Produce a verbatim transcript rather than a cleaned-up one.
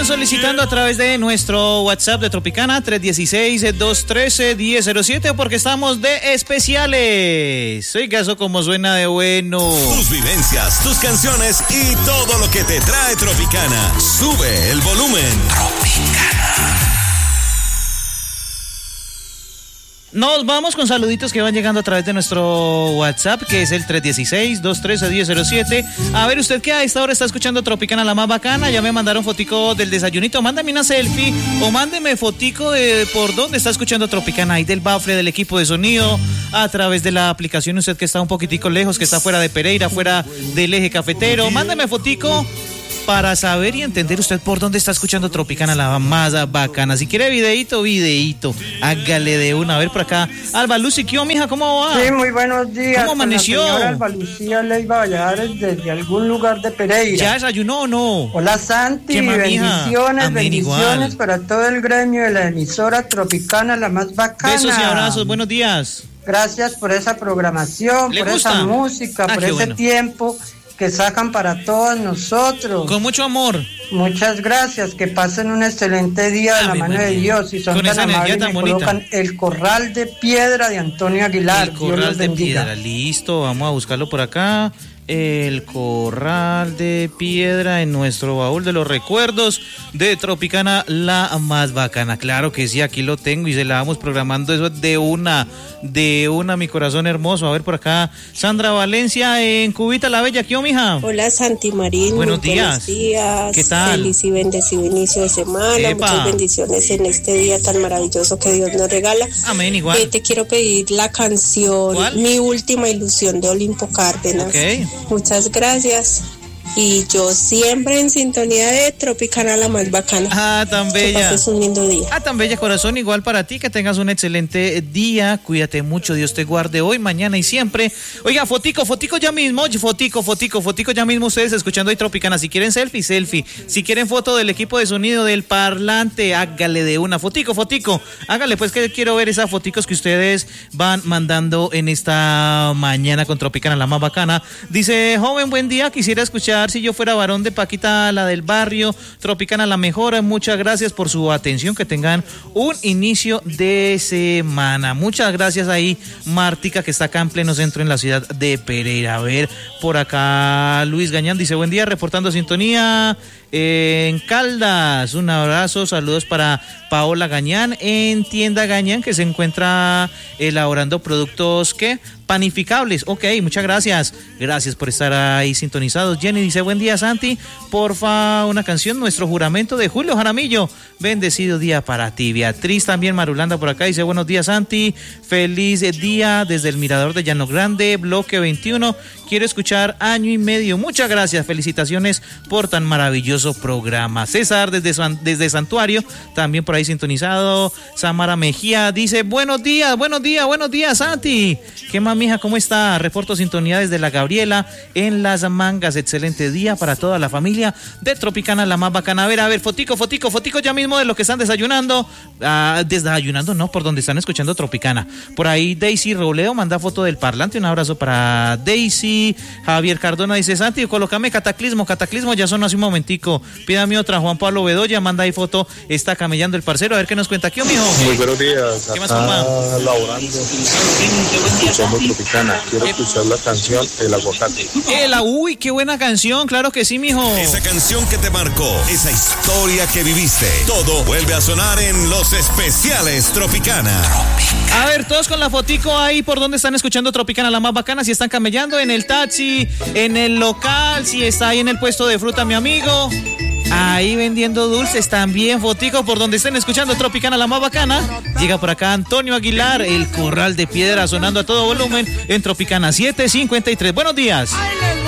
están solicitando a través de nuestro WhatsApp de Tropicana tres uno seis, dos uno tres, uno cero cero siete porque estamos de especiales. Oiga, eso como suena de bueno. Tus vivencias, tus canciones y todo lo que te trae Tropicana. Sube el volumen. Tropicana. Nos vamos con saluditos que van llegando a través de nuestro WhatsApp, que es el tres uno seis, dos uno tres, uno cero cero siete. A ver, usted que a esta hora está escuchando Tropicana, la más bacana, ya me mandaron fotico del desayunito, mándame una selfie o mándeme fotico de por dónde está escuchando Tropicana, ahí del bafle del equipo de sonido, a través de la aplicación, usted que está un poquitico lejos, que está fuera de Pereira, fuera del eje cafetero, mándame fotico para saber y entender usted por dónde está escuchando Tropicana, la más bacana. Si quiere videíto, videíto, hágale de una. A ver por acá, Alba Lucy, ¿qué onda, mija? ¿Cómo va? Sí, muy buenos días. ¿Cómo amaneció? La señora Alba Lucía Leiva Valladares desde algún lugar de Pereira. ¿Ya desayunó o no? Hola, Santi, ¿Qué más, bendiciones, Amén, bendiciones igual. Para todo el gremio de la emisora Tropicana, la más bacana. Besos y abrazos, buenos días. Gracias por esa programación, ¿Le por gusta? esa música, Ah, por qué ese bueno. tiempo que sacan para todos nosotros. Con mucho amor. Muchas gracias, que pasen un excelente día de Ah, la mi mano María. de Dios y son Con tan esa energía amables tan me bonita. colocan El Corral de Piedra de Antonio Aguilar. El Dios corral los de bendiga. piedra, listo, vamos a buscarlo por acá. El corral de piedra en nuestro baúl de los recuerdos de Tropicana, la más bacana. Claro que sí, aquí lo tengo y se la vamos programando eso de una, de una, mi corazón hermoso. A ver por acá, Sandra Valencia en Cubita la Bella. ¿Qué onda, mija? Hola, Santi Marín. Buenos muy días. Buenos días. ¿Qué tal? Feliz y bendecido inicio de semana. Epa. Muchas bendiciones en este día tan maravilloso que Dios nos regala. Amén, igual. Eh, te quiero pedir la canción ¿Cuál? Mi Última Ilusión de Olimpo Cárdenas. Ok. Muchas gracias. Y yo siempre en sintonía de Tropicana, la más bacana. Ah, tan Que bella. pases un lindo día. Ah, tan bella, corazón, igual para ti, que tengas un excelente día, cuídate mucho, Dios te guarde hoy, mañana y siempre. Oiga, fotico, fotico ya mismo, fotico, fotico, fotico ya mismo, ustedes escuchando ahí Tropicana, si quieren selfie, selfie, si quieren foto del equipo de sonido del parlante, hágale de una, fotico, fotico, hágale pues que quiero ver esas foticos que ustedes van mandando en esta mañana con Tropicana, la más bacana. Dice, joven, buen día, quisiera escuchar Si yo fuera varón de Paquita, la del barrio, Tropicana la mejor, muchas gracias por su atención, que tengan un inicio de semana. Muchas gracias ahí, Martica, que está acá en pleno centro en la ciudad de Pereira. A ver, por acá Luis Gañán dice, buen día, reportando sintonía en Caldas, un abrazo, saludos para Paola Gañán en Tienda Gañán, que se encuentra elaborando productos que panificables. Ok, muchas gracias, gracias por estar ahí sintonizados. Jenny dice, buen día, Santi, porfa una canción, Nuestro Juramento, de Julio Jaramillo. Bendecido día para ti. Beatriz también Marulanda por acá dice, buenos días, Santi, feliz día desde el Mirador de Llano Grande, bloque veintiuno, quiero escuchar Año y Medio. Muchas gracias, felicitaciones por tan maravilloso programa. César desde, desde Santuario, también por ahí sintonizado. Samara Mejía dice, buenos días, buenos días, buenos días, Santi. ¿Qué más, mija? ¿Cómo está? Reporto sintonía desde la Gabriela en Las Mangas. Excelente día para toda la familia de Tropicana, la más bacana. A ver, a ver, fotico, fotico, fotico ya mismo de lo que están desayunando. Ah, desayunando, no, por donde están escuchando Tropicana. Por ahí Daisy Robledo manda foto del parlante. Un abrazo para Daisy. Javier Cardona dice, Santi, colócame Cataclismo, Cataclismo, ya son hace un momentico. Pídame otra. Juan Pablo Bedoya manda ahí foto, está camellando el parcero. A ver qué nos cuenta aquí, mijo. Muy buenos días. ¿Qué más, acá compa? laborando, escuchando Tropicana. Quiero escuchar la canción El Aguacate. El, uy, qué buena canción, claro que sí, mijo. Esa canción que te marcó, esa historia que viviste, todo vuelve a sonar en los especiales Tropicana. Tropicana. A ver, todos con la fotico ahí por donde están escuchando Tropicana, la más bacana, si están camellando en el taxi, en el local, si está ahí en el puesto de fruta, mi amigo. Ahí vendiendo dulces también, fotico por donde estén escuchando Tropicana, la más bacana. Llega por acá Antonio Aguilar, El Corral de Piedra, sonando a todo volumen en Tropicana siete cincuenta y tres. Buenos días.